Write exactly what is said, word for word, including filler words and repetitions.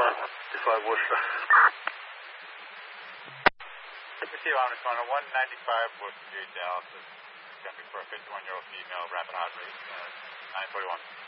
fifty-five Worcester. Receive on responder one ninety-five Worcester Street, Dallas. It's going to be for a fifty-one-year-old female, rapid heart rate, uh, nine forty-one.